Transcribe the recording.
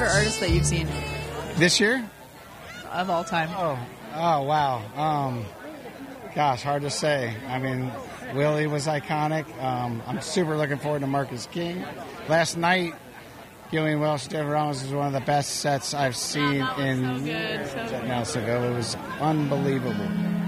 favorite artist that you've seen This year? of all time? Oh, wow. Gosh, hard to say. I mean, Willie was iconic. I'm super looking forward to Marcus King. Last night, Gillian Welch, David Ramos was one of the best sets I've seen in so good. Mexico. It was unbelievable.